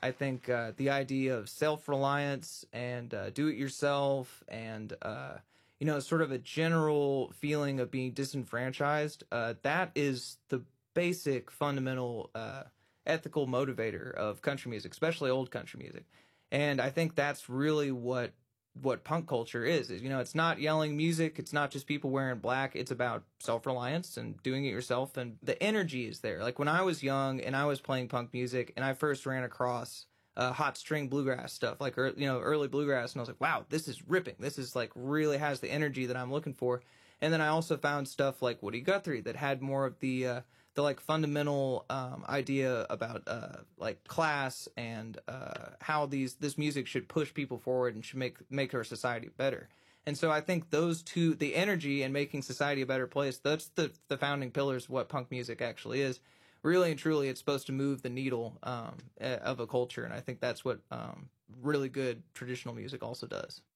I think the idea of self-reliance and do-it-yourself and sort of a general feeling of being disenfranchised, that is the basic fundamental ethical motivator of country music, especially old country music. And I think that's really what punk culture is, it's not yelling music. It's not just people wearing black. It's about self-reliance and doing it yourself. And the energy is there. Like when I was young and I was playing punk music and I first ran across hot string bluegrass stuff, like, early bluegrass. And I was like, wow, this is ripping. This is like really has the energy that I'm looking for. And then I also found stuff like Woody Guthrie that had more of the like fundamental idea about like class and how this music should push people forward and should make our society better. And so I think those two, the energy and making society a better place, that's the founding pillars of what punk music actually is. Really and truly, it's supposed to move the needle of a culture, and I think that's what really good traditional music also does.